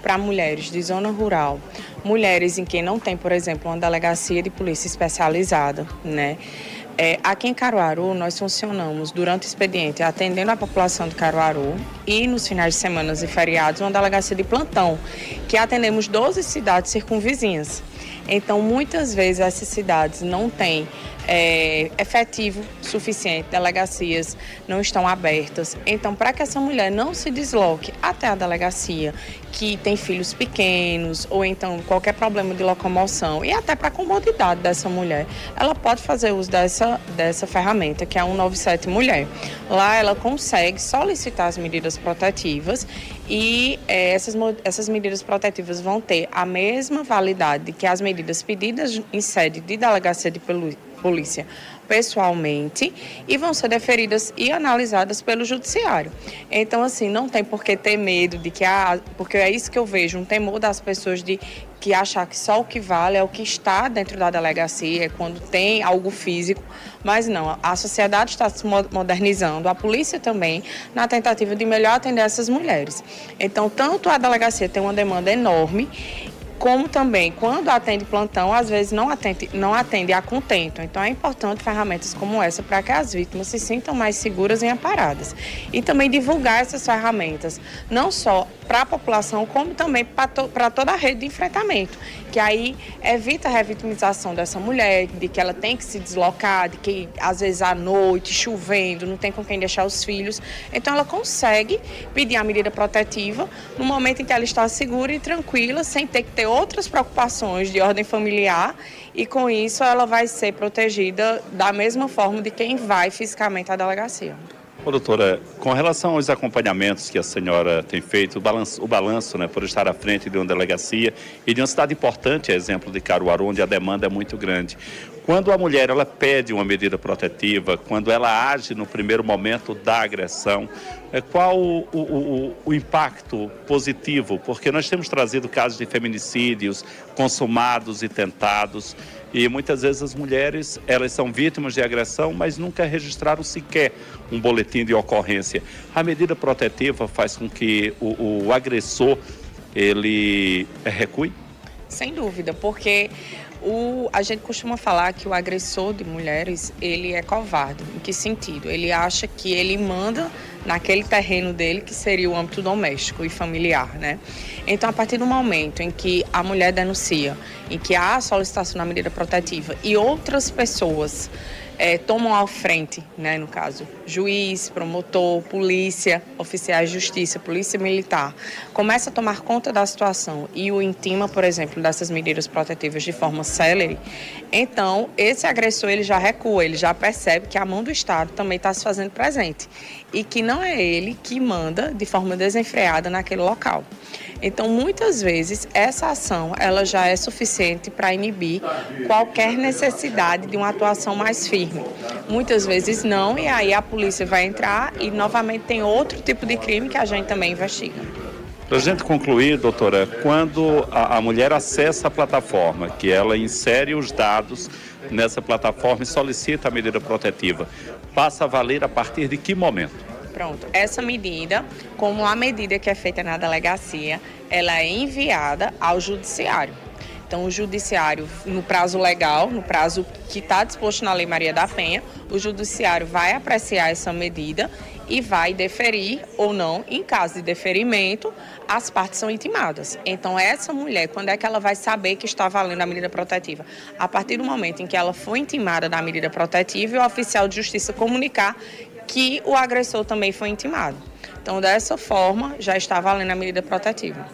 para mulheres de zona rural, mulheres em que não tem, por exemplo, uma delegacia de polícia especializada, né? Aqui em Caruaru, nós funcionamos durante o expediente atendendo a população de Caruaru e nos finais de semana e feriados uma delegacia de plantão, que atendemos 12 cidades circunvizinhas. Então, muitas vezes essas cidades não têm efetivo suficiente, delegacias não estão abertas. Então, para que essa mulher não se desloque até a delegacia, que tem filhos pequenos ou então qualquer problema de locomoção e até para a comodidade dessa mulher, ela pode fazer uso dessa ferramenta, que é a 197 Mulher. Lá ela consegue solicitar as medidas protetivas e essas medidas protetivas vão ter a mesma validade que as medidas pedidas em sede de delegacia de polícia pessoalmente e vão ser deferidas e analisadas pelo judiciário. Então, assim, não tem por que ter medo de que, porque é isso que eu vejo, um temor das pessoas de que achar que só o que vale é o que está dentro da delegacia, quando tem algo físico, mas não, a sociedade está se modernizando, a polícia também, na tentativa de melhor atender essas mulheres. Então, tanto a delegacia tem uma demanda enorme, como também, quando atende plantão, às vezes não atende a contento. Então, é importante ferramentas como essa para que as vítimas se sintam mais seguras e amparadas. E também divulgar essas ferramentas, não só para a população, como também para toda a rede de enfrentamento, que aí evita a revitimização dessa mulher, de que ela tem que se deslocar, de que às vezes à noite, chovendo, não tem com quem deixar os filhos. Então, ela consegue pedir a medida protetiva no momento em que ela está segura e tranquila, sem ter que ter outras preocupações de ordem familiar, e com isso ela vai ser protegida da mesma forma de quem vai fisicamente à delegacia. Ô, doutora, com relação aos acompanhamentos que a senhora tem feito, o balanço, né, por estar à frente de uma delegacia e de uma cidade importante, exemplo de Caruaru, onde a demanda é muito grande. Quando a mulher ela pede uma medida protetiva, quando ela age no primeiro momento da agressão, qual o impacto positivo? Porque nós temos trazido casos de feminicídios consumados e tentados, e muitas vezes as mulheres elas são vítimas de agressão, mas nunca registraram sequer um boletim de ocorrência. A medida protetiva faz com que o agressor ele recue? Sem dúvida, porque a gente costuma falar que o agressor de mulheres, ele é covarde. Em que sentido? Ele acha que ele manda naquele terreno dele, que seria o âmbito doméstico e familiar, né? Então, a partir do momento em que a mulher denuncia, em que há a solicitação da medida protetiva e outras pessoas tomam à frente, né, no caso, juiz, promotor, polícia, oficiais de justiça, polícia militar, começa a tomar conta da situação e o intima, por exemplo, dessas medidas protetivas de forma célere, então esse agressor ele já recua, ele já percebe que a mão do Estado também está se fazendo presente e que não é ele que manda de forma desenfreada naquele local. Então, muitas vezes, essa ação ela já é suficiente para inibir qualquer necessidade de uma atuação mais firme. Muitas vezes não, e aí a polícia vai entrar e, novamente, tem outro tipo de crime que a gente também investiga. Para a gente concluir, doutora, quando a mulher acessa a plataforma, que ela insere os dados nessa plataforma e solicita a medida protetiva, passa a valer a partir de que momento? Pronto, essa medida, como a medida que é feita na delegacia, ela é enviada ao judiciário. Então, o judiciário, no prazo legal, no prazo que está disposto na Lei Maria da Penha, o judiciário vai apreciar essa medida e vai deferir ou não. Em caso de deferimento, as partes são intimadas. Então, essa mulher, quando é que ela vai saber que está valendo a medida protetiva? A partir do momento em que ela foi intimada da medida protetiva e o oficial de justiça comunicar que o agressor também foi intimado. Então, dessa forma, já está valendo a medida protetiva.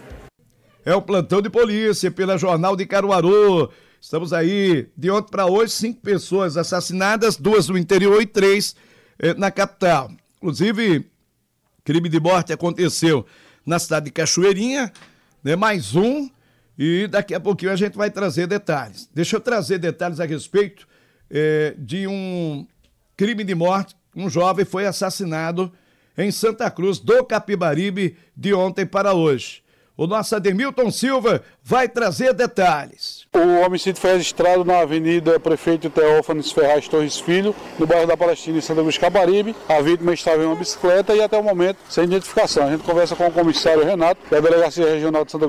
É o plantão de polícia pela Jornal de Caruaru. Estamos aí, de ontem para hoje, 5 pessoas assassinadas, 2 no interior e 3 na capital. Inclusive, crime de morte aconteceu na cidade de Cachoeirinha, né, mais um, e daqui a pouquinho a gente vai trazer detalhes. Deixa eu trazer detalhes a respeito de um crime de morte. Um jovem foi assassinado em Santa Cruz do Capibaribe de ontem para hoje. O nosso Ademilton Silva vai trazer detalhes. O homicídio foi registrado na Avenida Prefeito Teófanes Ferraz Torres Filho, no bairro da Palestina, em Santa Cruz Capibaribe. A vítima estava em uma bicicleta e até o momento sem identificação. A gente conversa com o comissário Renato, da Delegacia Regional de Santa Cruz